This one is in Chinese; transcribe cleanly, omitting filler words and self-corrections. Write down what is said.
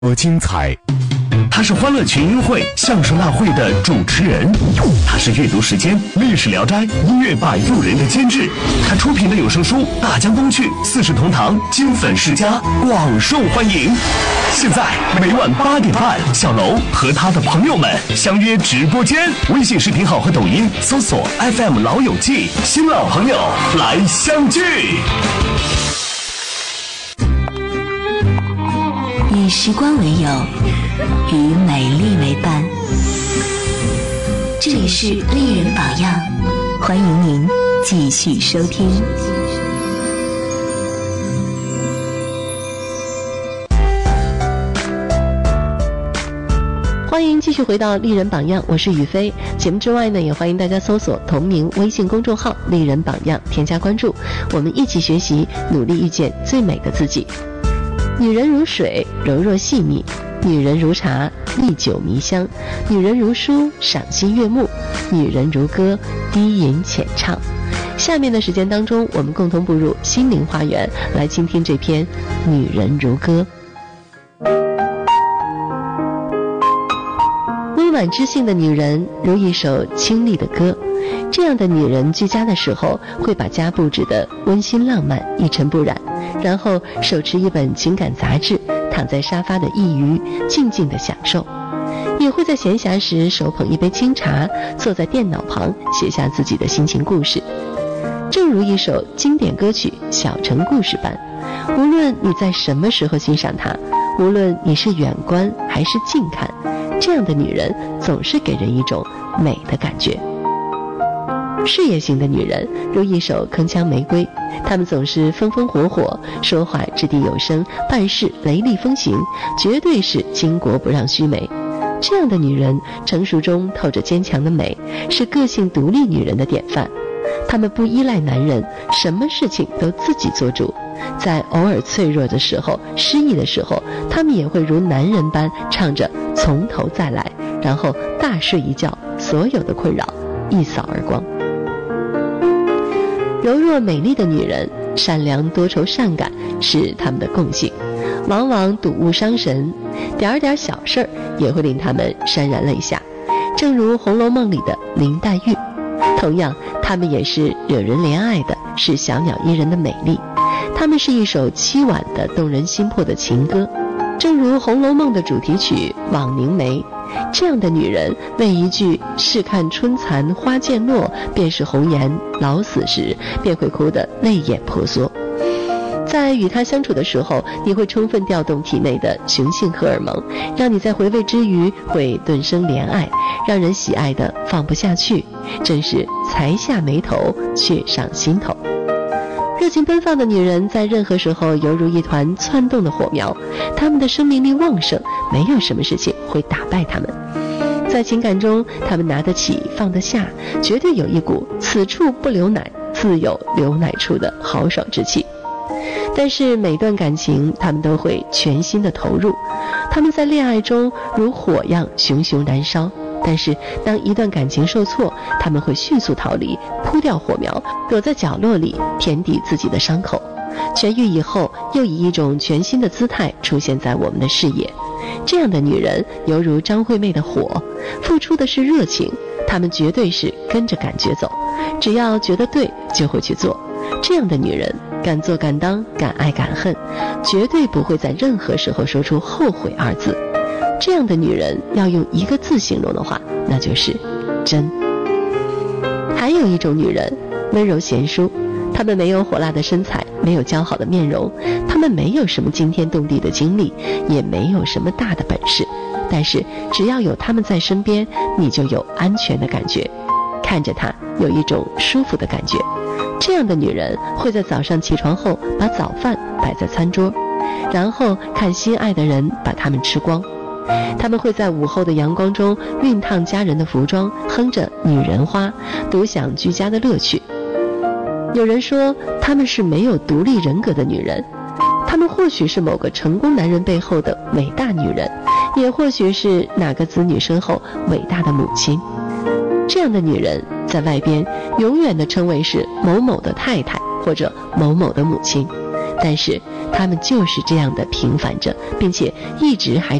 多精彩。 他是欢乐群英会相声大会的主持人，他是阅读时间历史聊斋音乐摆渡人的监制，他出品的有声书《大江东去》四世同堂金粉世家广受欢迎。现在每晚8点半，小楼和他的朋友们相约直播间，微信视频号和抖音搜索 FM 老友记，新老朋友来相聚。 以时光为友，与美丽为伴。这里是丽人榜样，欢迎您继续收听。 欢迎继续回到丽人榜样，我是雨飞。节目之外呢，也欢迎大家搜索同名微信公众号丽人榜样，添加关注，我们一起学习，努力遇见最美的自己。女人如水，柔弱细腻；女人如茶，历久弥香；女人如书，赏心悦目；女人如歌，低吟浅唱。下面的时间当中，我们共同步入心灵花园，来倾听这篇《女人如歌》。温婉知性的女人如一首清丽的歌，这样的女人居家的时候会把家布置得温馨浪漫，一尘不染，然后手持一本情感杂志，躺在沙发的一隅静静地享受，也会在闲暇时手捧一杯清茶，坐在电脑旁写下自己的心情故事。正如一首经典歌曲小城故事般，无论你在什么时候欣赏它，无论你是远观还是近看，这样的女人总是给人一种美的感觉。事业型的女人如一首铿锵玫瑰，她们总是风风火火，说话掷地有声，办事雷厉风行，绝对是巾帼不让须眉。这样的女人成熟中透着坚强的美，是个性独立女人的典范。她们不依赖男人，什么事情都自己做主，在偶尔脆弱的时候，失意的时候，她们也会如男人般唱着从头再来，然后大睡一觉，所有的困扰一扫而光。柔弱美丽的女人，善良多愁善感是她们的共性，往往睹物伤神，点点小事儿也会令她们潸然泪下，正如《红楼梦》里的林黛玉。同样，她们也是惹人怜爱的，是小鸟依人的美丽，她们是一首凄婉的动人心魄的情歌，正如《红楼梦》的主题曲《枉凝眉》。这样的女人为一句试看春残花渐落，便是红颜，老死时便会哭得泪眼婆娑。在与她相处的时候，你会充分调动体内的雄性荷尔蒙，让你在回味之余会顿生怜爱，让人喜爱的放不下去，真是才下眉头，却上心头。热情奔放的女人在任何时候犹如一团窜动的火苗，她们的生命力旺盛，没有什么事情会打败她们。在情感中，她们拿得起放得下，绝对有一股此处不留奶，自有留奶处的豪爽之气。但是每段感情她们都会全心的投入，她们在恋爱中如火样熊熊燃烧，但是当一段感情受挫，他们会迅速逃离，扑掉火苗，躲在角落里填抵自己的伤口，痊愈以后又以一种全新的姿态出现在我们的视野。这样的女人犹如张惠妹的火，付出的是热情，她们绝对是跟着感觉走，只要觉得对就会去做。这样的女人敢做敢当，敢爱敢恨，绝对不会在任何时候说出后悔二字。这样的女人要用一个字形容的话，那就是真。还有一种女人温柔贤淑，她们没有火辣的身材，没有姣好的面容，她们没有什么惊天动地的经历，也没有什么大的本事，但是只要有她们在身边，你就有安全的感觉，看着她有一种舒服的感觉。这样的女人会在早上起床后把早饭摆在餐桌，然后看心爱的人把她们吃光。他们会在午后的阳光中熨烫家人的服装，哼着女人花，独享居家的乐趣。有人说她们是没有独立人格的女人，她们或许是某个成功男人背后的伟大女人，也或许是哪个子女身后伟大的母亲。这样的女人在外边永远的称谓是某某的太太或者某某的母亲， 但是他们就是这样的平凡着，并且一直还